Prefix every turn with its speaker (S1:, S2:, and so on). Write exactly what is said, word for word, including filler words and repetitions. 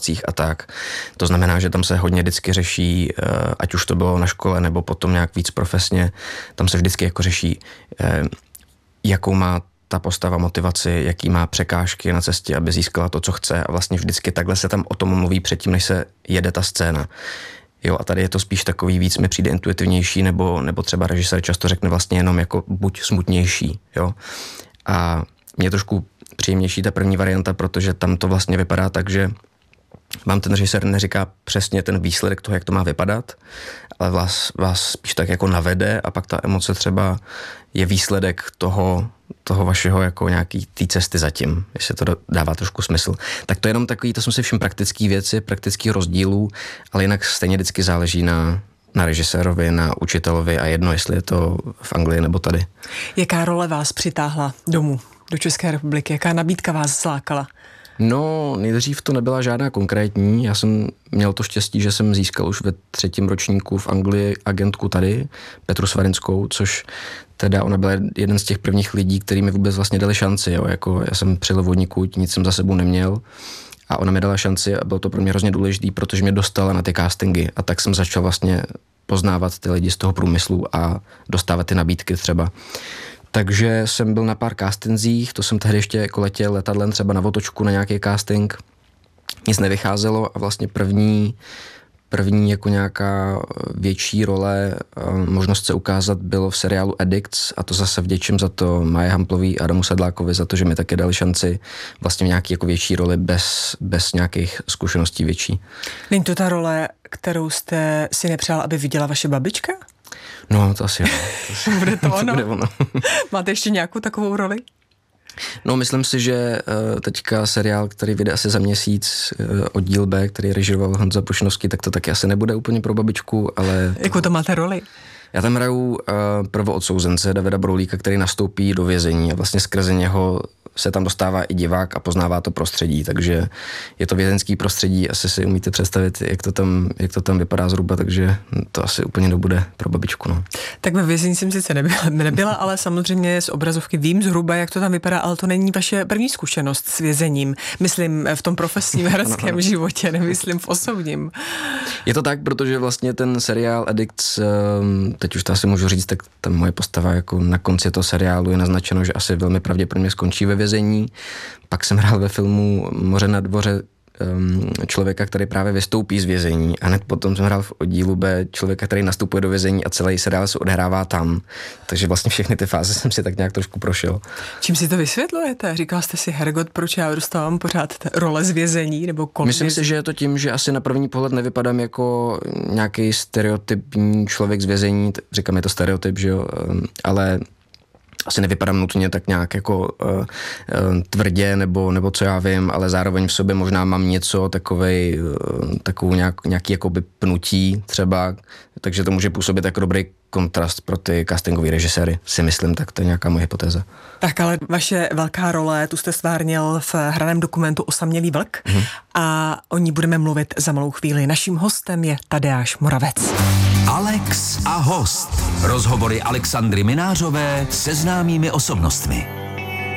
S1: lekcích a tak. To znamená, že tam se hodně vždycky řeší, ať už to bylo na škole nebo potom nějak víc profesně, tam se vždycky jako řeší, jakou má ta postava motivaci, jaký má překážky na cestě, aby získala to, co chce a vlastně vždycky takhle se tam o tom mluví předtím, než se jede ta scéna. Jo, a tady je to spíš takový víc, mi přijde intuitivnější, nebo, nebo třeba režisér často řekne vlastně jenom jako buď smutnější, jo. A mě je trošku příjemnější ta první varianta, protože tam to vlastně vypadá tak, že vám ten režisér neříká přesně ten výsledek toho, jak to má vypadat, ale vás, vás spíš tak jako navede a pak ta emoce třeba je výsledek toho, toho vašeho jako nějaký té cesty zatím, jestli to dává trošku smysl. Tak to je jenom takový, to jsou si všem praktický věci, praktický rozdílů, ale jinak stejně vždycky záleží na, na režisérovi, na učitelovi a jedno, jestli je to v Anglii nebo tady.
S2: Jaká role vás přitáhla domů, do České republiky? Jaká nabídka vás zlákala?
S1: No, nejdřív to nebyla žádná konkrétní. Já jsem měl to štěstí, že jsem získal už ve třetím ročníku v Anglii agentku tady, Petru Svarinskou, což teda ona byla jeden z těch prvních lidí, který mi vůbec vlastně dali šanci. Jo. Jako já jsem přijel vodníku, nic jsem za sebou neměl a ona mi dala šanci a bylo to pro mě hrozně důležitý, protože mě dostala na ty castingy a tak jsem začal vlastně poznávat ty lidi z toho průmyslu a dostávat ty nabídky třeba. Takže jsem byl na pár castingzích, to jsem tehdy ještě jako letěl letadlem třeba na otočku na nějaký casting. Nic nevycházelo a vlastně první, první jako nějaká větší role, možnost se ukázat bylo v seriálu Addicts a to zase vděčím za to Maje Hamplový a Adamu Sedlákovi za to, že mi také dali šanci vlastně v nějaký jako větší roli bez, bez nějakých zkušeností větší.
S2: Není to ta role, kterou jste si nepřál, aby viděla vaše babička?
S1: No, to asi jo. To
S2: bude to ono?
S1: Bude ono.
S2: Máte ještě nějakou takovou roli?
S1: No, myslím si, že uh, teďka seriál, který vyjde asi za měsíc, uh, oddíl B, který režíroval Honza Pušinovský, tak to taky asi nebude úplně pro babičku, ale...
S2: Jakou to máte roli?
S1: Já tam hraju uh, prvoodsouzence Davida Broulíka, který nastoupí do vězení a vlastně skrze něho se tam dostává i divák a poznává to prostředí, takže je to vězeňský prostředí, asi si umíte představit, jak to tam, jak to tam vypadá zhruba, takže to asi úplně nebude pro babičku. No.
S2: Tak ve vězení jsem sice nebyla, nebyla, ale samozřejmě z obrazovky vím zhruba, jak to tam vypadá, ale to není vaše první zkušenost s vězením. Myslím v tom profesním hereckém ano, ano. životě, nemyslím v osobním.
S1: Je to tak, protože vlastně ten seriál Addicts, teď už to asi můžu říct, tak ta moje postava jako na konci toho seriálu je naznačeno, že asi velmi pravděpodobně skončí ve vězení. Pak jsem hrál ve filmu Moře na dvoře um, člověka, který právě vystoupí z vězení a hned potom jsem hrál v oddílu B člověka, který nastupuje do vězení a celý seriál se odehrává tam. Takže vlastně všechny ty fáze jsem si tak nějak trošku prošel.
S2: Čím si to vysvětlujete? Říkal jste si, hergot, proč já dostávám pořád role z vězení nebo kolem
S1: Myslím
S2: vězení?
S1: si, že je to tím, že asi na první pohled nevypadám jako nějaký stereotypní člověk z vězení. Říkám, je to stereotyp, že jo, ale asi nevypadám nutně tak nějak jako uh, uh, tvrdě, nebo, nebo co já vím, ale zároveň v sobě možná mám něco takovej, uh, takovou nějak, nějaký jakoby pnutí třeba, takže to může působit jako dobrý kontrast pro ty castingový režiséry, si myslím, tak to je nějaká moje hypotéza.
S2: Tak ale vaše velká role, tu jste stvárnil v hraném dokumentu Osamělý vlk mm-hmm. a o ní budeme mluvit za malou chvíli. Naším hostem je Tadeáš Moravec.
S3: Alex a host. Rozhovory Alexandry Minářové se známými osobnostmi.